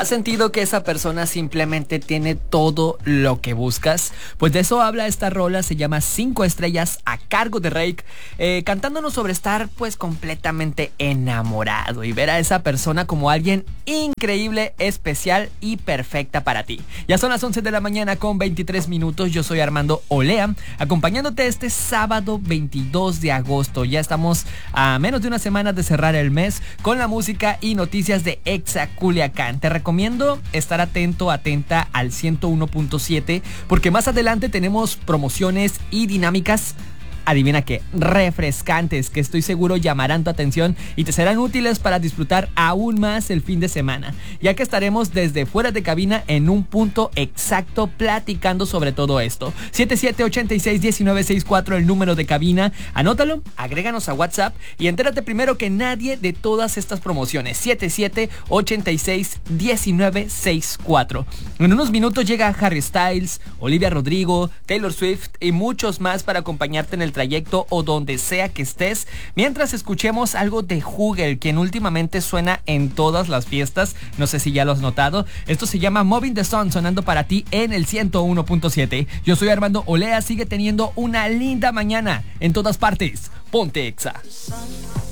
¿Has sentido que esa persona simplemente tiene todo lo que buscas? Pues de eso habla esta rola, se llama 5 estrellas a cargo de Rake, cantándonos sobre estar pues completamente enamorado y ver a esa persona como alguien increíble, especial y perfecta para ti. Ya son las 11 de la mañana con 23 minutos, yo soy Armando Olea, acompañándote este sábado 22 de agosto. Ya estamos a menos de una semana de cerrar el mes con la música y noticias de Exa Culiacán. Te recomiendo estar atenta al 101.7 porque más adelante tenemos promociones y dinámicas, adivina qué, refrescantes, que estoy seguro llamarán tu atención y te serán útiles para disfrutar aún más el fin de semana, ya que estaremos desde fuera de cabina en un punto exacto platicando sobre todo esto. 77861964 el número de cabina, anótalo, agréganos a WhatsApp y entérate primero que nadie de todas estas promociones. 77861964. En unos minutos llega Harry Styles, Olivia Rodrigo, Taylor Swift y muchos más para acompañarte en el trayecto o donde sea que estés, mientras escuchemos algo de Hugel, quien últimamente suena en todas las fiestas. No sé si ya lo has notado. Esto se llama Moving the Sun, sonando para ti en el 101.7. Yo soy Armando Olea, sigue teniendo una linda mañana en todas partes. Ponte Exa.